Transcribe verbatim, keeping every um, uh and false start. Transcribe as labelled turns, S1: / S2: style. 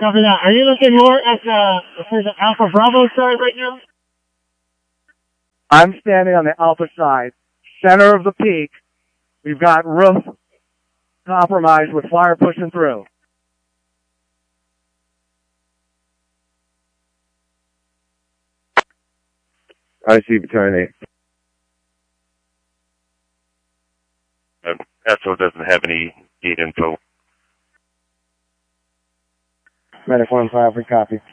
S1: Copy that. Are you looking more at the, for the Alpha Bravo side right now?
S2: I'm standing on the Alpha side, center of the peak. We've got roof compromised with fire pushing through.
S3: I see Battalion eight.
S4: Uh, S O doesn't have any gate info.
S2: Medic one five, we copy.